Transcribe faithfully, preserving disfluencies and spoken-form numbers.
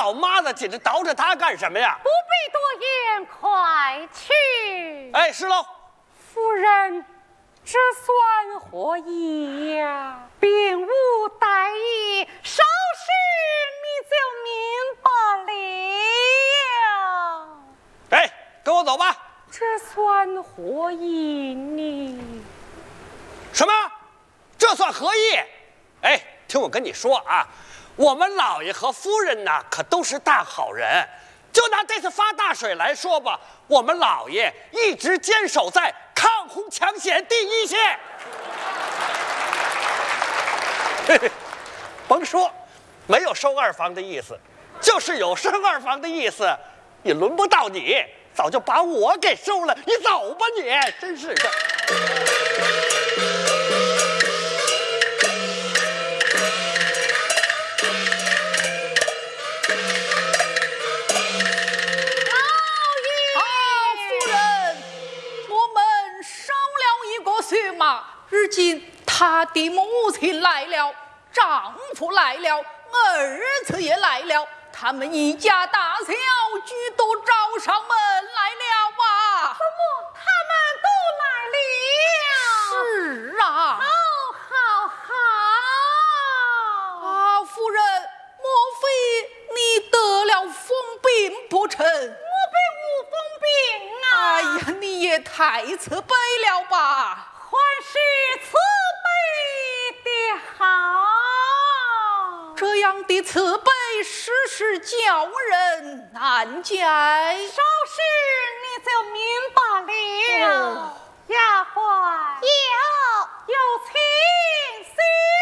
老妈子紧着倒着他干什么呀？ 不必多言，快去。 哎，是喽。 夫人，这算何意呀？并无大意，稍事你就明白了。 哎，跟我走吧。 这算何意呢？ 什么？这算何意？哎，听我跟你说啊，我们老爷和夫人呢，可都是大好人。就拿这次发大水来说吧，我们老爷一直坚守在抗洪抢险第一线。嘿嘿，甭说，没有收二房的意思，就是有生二房的意思，也轮不到你，早就把我给收了。你走吧你，真是的。 血马，如今他的母亲来了，丈夫来了，儿子也来了，他们一家大小俱都找上门来了吧？ 怎么他们都来了？ 是啊， 好，好，好！ 啊，夫人，莫非你得了疯病不成？我并无疯病啊！ 哎呀，你也太慈悲了吧！ 还是慈悲的好， 这样的慈悲，实是叫人难解。 稍事